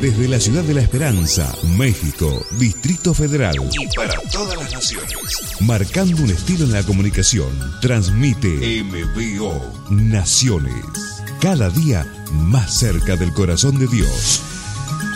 Desde la ciudad de La Esperanza, México, Distrito Federal y para todas las naciones. Marcando un estilo en la comunicación, transmite MBO Naciones. Cada día más cerca del corazón de Dios.